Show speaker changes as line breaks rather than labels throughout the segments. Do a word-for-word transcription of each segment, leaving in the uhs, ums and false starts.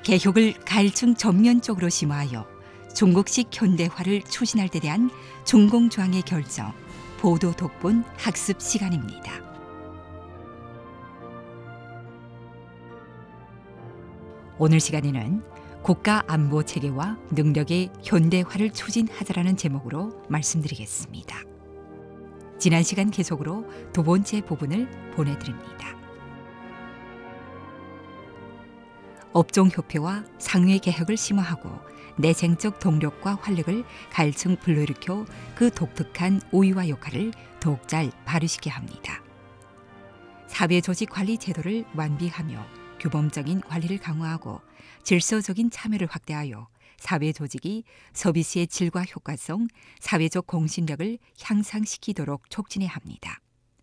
개혁을 가일층 전면적으로 심화하여 중국식 현대화를 추진할 데 대한 중공조항의 결정, 보도 독본 학습 시간입니다. 오늘 시간에는 국가 안보 체계와 능력의 현대화를 추진하자라는 제목으로 말씀드리겠습니다. 지난 시간 계속으로 두 번째 부분을 보내드립니다. 업종협회와 상회 개혁을 심화하고 내생적 동력과 활력을 갈층 불러일으켜 그 독특한 우위와 역할을 더욱 잘 발휘시켜야 합니다. 사회조직 관리 제도를 완비하며 규범적인 관리를 강화하고 질서적인 참여를 확대하여 사회조직이 서비스의 질과 효과성, 사회적 공신력을 향상시키도록 촉진해야 합니다.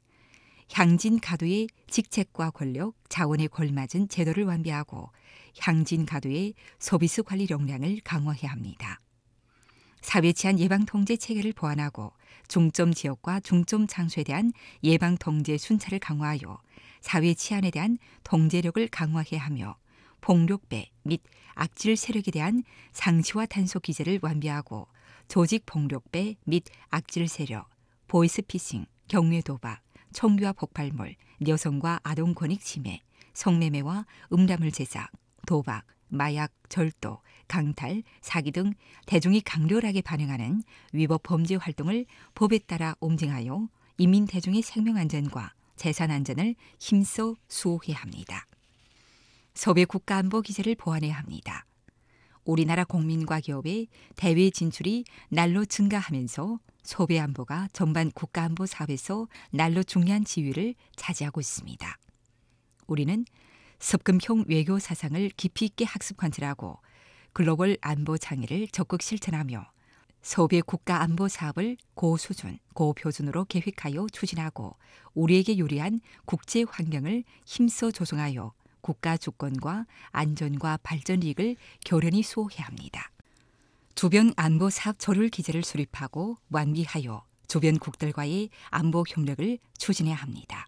향진 가도의 직책과 권력, 자원에 걸맞은 제도를 완비하고 향진 가도의 서비스 관리 역량을 강화해야 합니다. 사회 치안 예방 통제 체계를 보완하고 중점 지역과 중점 장소에 대한 예방 통제 순찰을 강화하여 사회 치안에 대한 통제력을 강화해야 하며 폭력배 및 악질 세력에 대한 상시와 단속 기제를 완비하고 조직 폭력배 및 악질 세력, 보이스피싱, 경매 도박, 총기와 폭발물, 여성과 아동 권익 침해, 성매매와 음란물 제작, 도박, 마약, 절도, 강탈, 사기 등 대중이 강렬하게 반응하는 위법 범죄 활동을 법에 따라 엄징하여 인민 대중의 생명 안전과 재산 안전을 힘써 수호해야 합니다. 소배 국가안보 기제를 보완해야 합니다. 우리나라 국민과 기업의 대외 진출이 날로 증가하면서 소배 안보가 전반 국가안보 사업에서 날로 중요한 지위를 차지하고 있습니다. 우리는 습금형 외교 사상을 깊이 있게 학습 관찰하고 글로벌 안보 장애를 적극 실천하며 소배 국가 안보 사업을 고수준, 고표준으로 계획하여 추진하고 우리에게 유리한 국제 환경을 힘써 조성하여 국가 주권과 안전과 발전 이익을 결연히 수호해야 합니다. 주변 안보 사업 조율 기제를 수립하고 완비하여 주변국들과의 안보 협력을 추진해야 합니다.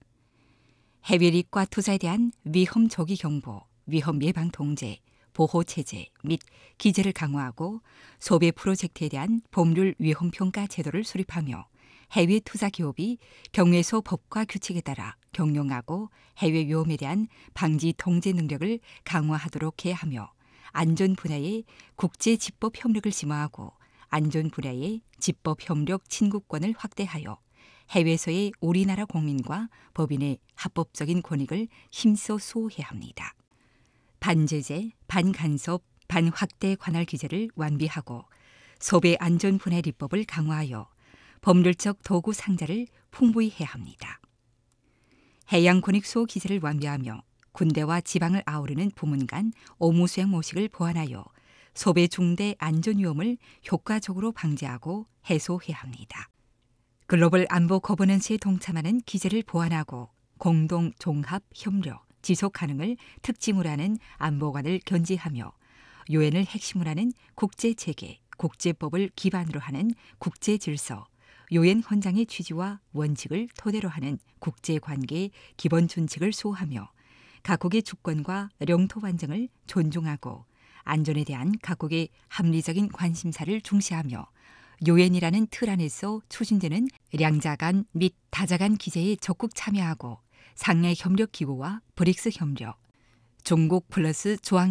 해외 이익과 투자에 대한 위험 조기 경보, 위험 예방 통제, 보호 체제 및 기제를 강화하고 소배 프로젝트에 대한 법률 위험 평가 제도를 수립하며 해외 투자 기업이 경외소 법과 규칙에 따라 경영하고 해외 위험에 대한 방지 통제 능력을 강화하도록 해야 하며 안전 분야의 국제 집법 협력을 심화하고 안전 분야의 집법 협력 친구권을 확대하여 해외에서의 우리나라 국민과 법인의 합법적인 권익을 힘써 수호해야 합니다. 반제재, 반간섭, 반확대 관할 기제를 완비하고 소배 안전 분야 입법을 강화하여 법률적 도구 상자를 풍부히 해야 합니다. 해양 권익 수호 기제를 완비하며 군대와 지방을 아우르는 부문 간 업무 수행 모식을 보완하여 소배 중대 안전 위험을 효과적으로 방지하고 해소해야 합니다. 글로벌 안보 거버넌스에 동참하는 기제를 보완하고 공동 종합 협력, 지속 가능을 특징으로 하는 안보관을 견지하며 유엔을 핵심으로 하는 국제체계, 국제법을 기반으로 하는 국제질서, 유엔 헌장의 취지와 원칙을 토대로 하는 국제관계의 기본 준칙을 수호하며 각국의 주권과 영토 완전을 존중하고 안전에 대한 각국의 합리적인 관심사를 중시하며 유엔이라는 틀 안에서 추진되는 량자간 및 다자간 기제에 적극 참여하고 상해 협력 기구와 브릭스 협력, 중국 플러스 조항